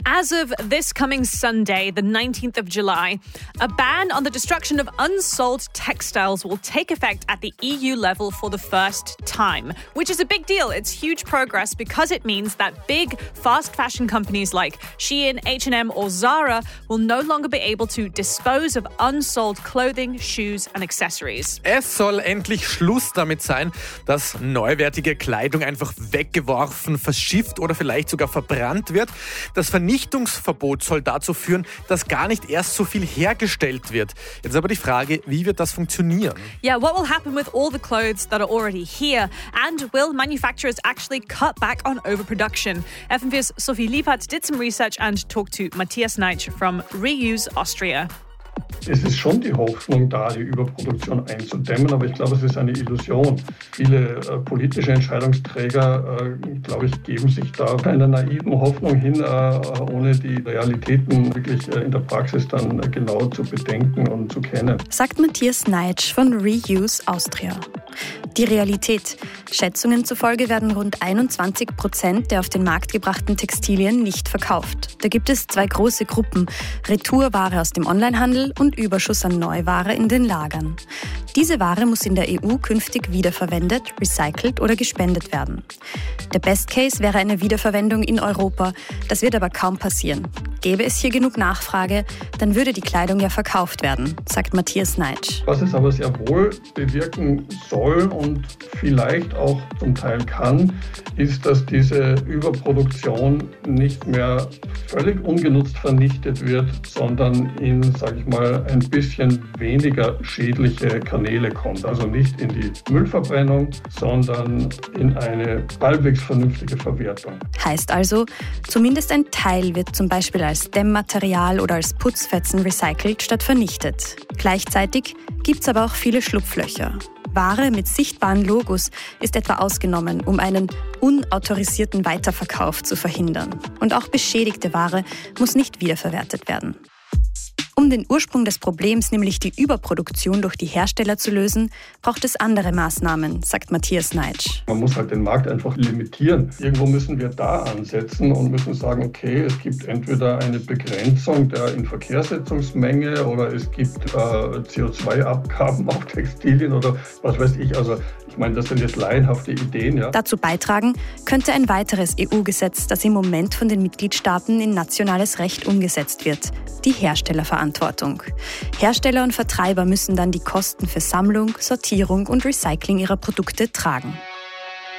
As of this coming Sunday, the 19th of July, a ban on the destruction of unsold textiles will take effect at the EU level for the first time, which is a big deal. It's huge progress because it means that big fast fashion companies like Shein, H&M or Zara will no longer be able to dispose of unsold clothing, shoes and accessories. Es soll endlich Schluss damit sein, dass neuwertige Kleidung einfach weggeworfen, verschifft oder vielleicht sogar verbrannt wird. Das Vernichtungsverbot soll dazu führen, dass gar nicht erst so viel hergestellt wird. Jetzt aber die Frage, wie wird das funktionieren? Yeah, what will happen with all the clothes that are already here? And will manufacturers actually cut back on overproduction? FNV's Sophie Liebhardt did some research and talked to Matthias Neitsch from Reuse Austria. Es ist schon die Hoffnung da, die Überproduktion einzudämmen, aber ich glaube, es ist eine Illusion. Viele politische Entscheidungsträger, glaube ich, geben sich da einer naiven Hoffnung hin, ohne die Realitäten wirklich in der Praxis dann genau zu bedenken und zu kennen. Sagt Matthias Neitsch von Reuse Austria. Die Realität. Schätzungen zufolge werden rund 21% der auf den Markt gebrachten Textilien nicht verkauft. Da gibt es zwei große Gruppen: Retourware aus dem Onlinehandel und Überschuss an Neuware in den Lagern. Diese Ware muss in der EU künftig wiederverwendet, recycelt oder gespendet werden. Der Best Case wäre eine Wiederverwendung in Europa. Das wird aber kaum passieren. Gäbe es hier genug Nachfrage, dann würde die Kleidung ja verkauft werden, sagt Matthias Neitsch. Was es aber sehr wohl bewirken soll und vielleicht auch zum Teil kann, ist, dass diese Überproduktion nicht mehr völlig ungenutzt vernichtet wird, sondern in, sage ich mal, ein bisschen weniger schädliche Kanäle kommt. Also nicht in die Müllverbrennung, sondern in eine halbwegs vernünftige Verwertung. Heißt also, zumindest ein Teil wird zum Beispiel als Dämmmaterial oder als Putzfetzen recycelt statt vernichtet. Gleichzeitig gibt es aber auch viele Schlupflöcher. Ware mit sichtbaren Logos ist etwa ausgenommen, um einen unautorisierten Weiterverkauf zu verhindern. Und auch beschädigte Ware muss nicht wiederverwertet werden. Um den Ursprung des Problems, nämlich die Überproduktion durch die Hersteller zu lösen, braucht es andere Maßnahmen, sagt Matthias Neitsch. Man muss halt den Markt einfach limitieren. Irgendwo müssen wir da ansetzen und müssen sagen, okay, es gibt entweder eine Begrenzung der Inverkehrsetzungsmenge oder es gibt CO2-Abgaben auf Textilien oder was weiß ich. Also ich meine, das sind jetzt laienhafte Ideen. Ja. Dazu beitragen könnte ein weiteres EU-Gesetz, das im Moment von den Mitgliedstaaten in nationales Recht umgesetzt wird: die Herstellerverantwortung. Hersteller und Vertreiber müssen dann die Kosten für Sammlung, Sortierung und Recycling ihrer Produkte tragen.